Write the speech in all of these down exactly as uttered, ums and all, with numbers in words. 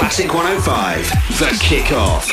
Classic one oh five, The Kickoff.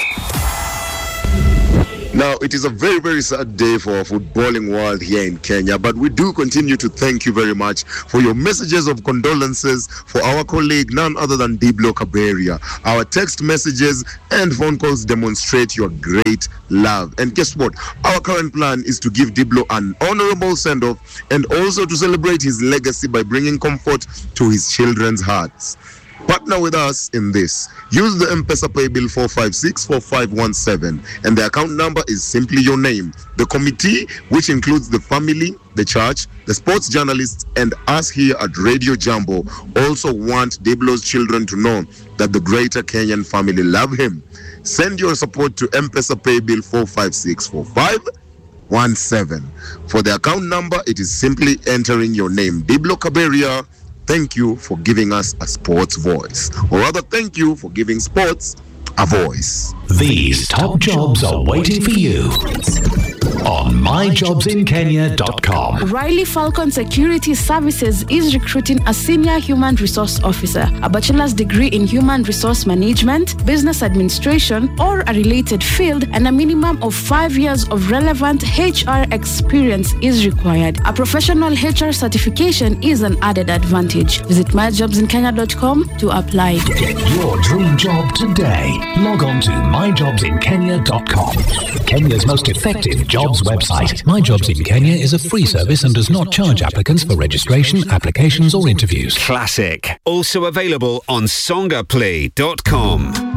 Now, it is a very, very sad day for our footballing world here in Kenya, but we do continue to thank you very much for your messages of condolences for our colleague, none other than Diblo Kaberia. Our text messages and phone calls demonstrate your great love. And guess what? Our current plan is to give Diblo an honorable send-off and also to celebrate his legacy by bringing comfort to his children's hearts. Partner with us in this. Use the M-Pesa pay bill four five six four five one seven, and the account number is simply your name. The committee, which includes the family, the church, the sports journalists, and us here at Radio Jambo, also want Diblo's children to know that the greater Kenyan family love him. Send your support to M-Pesa pay bill four five six four five one seven. For the account number, it is simply entering your name. Diblo Kaberia, thank you for giving us a sports voice. Or rather, thank you for giving sports a voice. These top jobs are waiting for you on my jobs in kenya dot com. Riley Falcon Security Services is recruiting a senior human resource officer, a bachelor's degree in human resource management, business administration, or a related field, and a minimum of five years of relevant H R experience is required. A professional H R certification is an added advantage. Visit my jobs in kenya dot com to apply. Get your dream job today. Log on to my jobs in kenya dot com. Kenya's most effective jobs website. My Jobs in Kenya is a free service and does not charge applicants for registration, applications, or interviews. Classic. Also available on songaplay dot com.